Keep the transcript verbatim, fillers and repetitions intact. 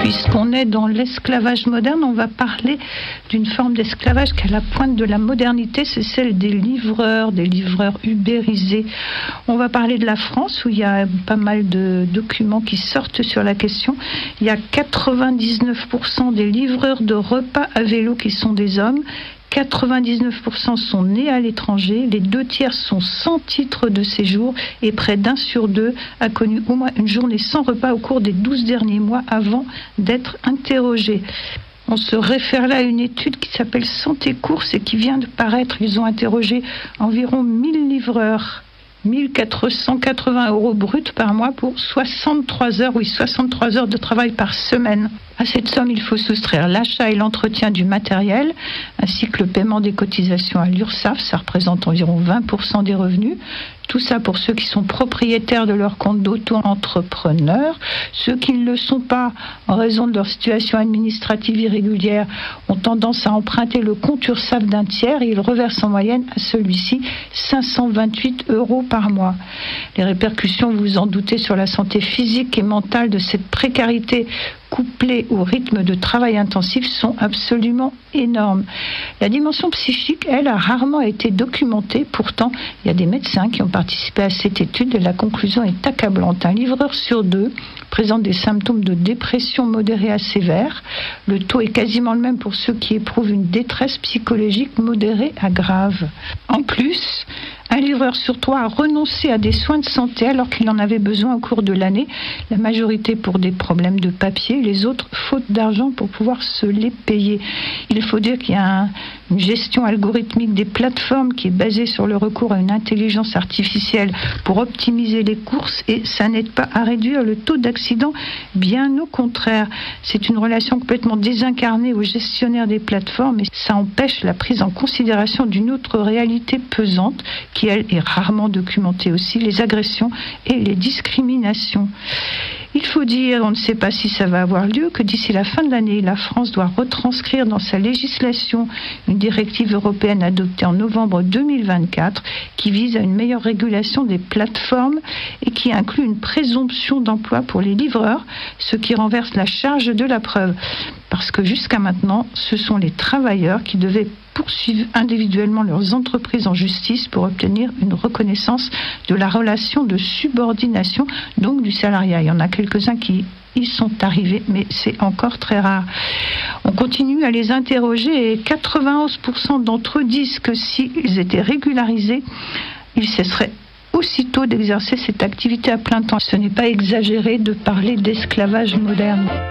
Puisqu'on est dans l'esclavage moderne, on va parler d'une forme d'esclavage qui est à la pointe de la modernité, c'est celle des livreurs, des livreurs ubérisés. On va parler de la France où il y a pas mal de documents qui sortent sur la question. Il y a quatre-vingt-dix-neuf pour cent des livreurs de repas à vélo qui sont des hommes. quatre-vingt-dix-neuf pour cent sont nés à l'étranger, les deux tiers sont sans titre de séjour et près d'un sur deux a connu au moins une journée sans repas au cours des douze derniers mois avant d'être interrogé. On se réfère là à une étude qui s'appelle Santé Course et qui vient de paraître. Ils ont interrogé environ mille livreurs. mille quatre cent quatre-vingts euros bruts par mois pour soixante-trois heures, oui, soixante-trois heures de travail par semaine. À cette somme, il faut soustraire l'achat et l'entretien du matériel, ainsi que le paiement des cotisations à l'URSSAF, ça représente environ vingt pour cent des revenus. Tout ça pour ceux qui sont propriétaires de leur compte d'auto-entrepreneur. Ceux qui ne le sont pas, en raison de leur situation administrative irrégulière, ont tendance à emprunter le compte URSSAF d'un tiers et ils reversent en moyenne à celui-ci cinq cent vingt-huit euros par mois. Les répercussions, vous vous en doutez, sur la santé physique et mentale de cette précarité couplée au rythme de travail intensif sont absolument énormes. La dimension psychique, elle, a rarement été documentée. Pourtant, il y a des médecins qui ont participé à cette étude et la conclusion est accablante. Un livreur sur deux présente des symptômes de dépression modérée à sévère. Le taux est quasiment le même pour ceux qui éprouvent une détresse psychologique modérée à grave. En plus, un livreur sur trois a renoncé à des soins de santé alors qu'il en avait besoin au cours de l'année. La majorité pour des problèmes de papier, les autres faute d'argent pour pouvoir se les payer. Il faut dire qu'il y a un, une gestion algorithmique des plateformes qui est basée sur le recours à une intelligence artificielle pour optimiser les courses et ça n'aide pas à réduire le taux d'accident, bien au contraire. C'est une relation complètement désincarnée aux gestionnaires des plateformes et ça empêche la prise en considération d'une autre réalité pesante qui, elle, est rarement documentée aussi, les agressions et les discriminations. Il faut dire, on ne sait pas si ça va avoir lieu, que d'ici la fin de l'année, la France doit retranscrire dans sa législation une directive européenne adoptée en novembre deux mille vingt-quatre qui vise à une meilleure régulation des plateformes et qui inclut une présomption d'emploi pour les livreurs, ce qui renverse la charge de la preuve. Parce que jusqu'à maintenant, ce sont les travailleurs qui devaient poursuivre individuellement leurs entreprises en justice pour obtenir une reconnaissance de la relation de subordination, donc du salariat. Il y en a quelques-uns qui y sont arrivés, mais c'est encore très rare. On continue à les interroger et quatre-vingt-onze pour cent d'entre eux disent que s'ils étaient régularisés, ils cesseraient aussitôt d'exercer cette activité à plein temps. Ce n'est pas exagéré de parler d'esclavage moderne.